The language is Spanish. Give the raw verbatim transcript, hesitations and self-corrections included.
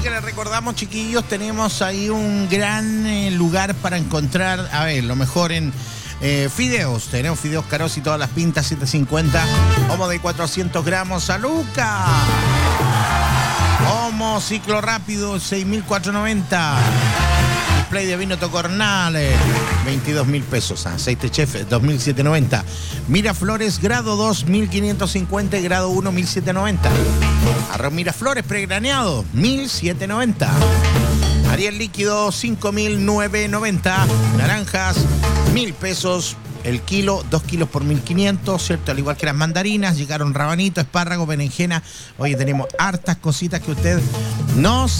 que les recordamos, chiquillos, tenemos ahí un gran eh, lugar para encontrar, a ver, lo mejor en eh, fideos. Tenemos fideos caros y todas las pintas, siete cincuenta. Homo de cuatrocientos gramos a Luca. Homo ciclo rápido, seis mil cuatrocientos noventa. Display de vino Tocornal, veintidós mil pesos. Aceite Chef, dos mil setecientos noventa. Miraflores, grado dos, mil quinientos cincuenta. Y grado uno, mil setecientos noventa. Arroz Miraflores, pregraneado, mil setecientos noventa. Ariel líquido, cinco mil novecientos noventa. Naranjas, mil pesos. El kilo, dos kilos por mil quinientos, ¿cierto? Al igual que las mandarinas, llegaron rabanito, espárrago, berenjena. Oye, tenemos hartas cositas que usted no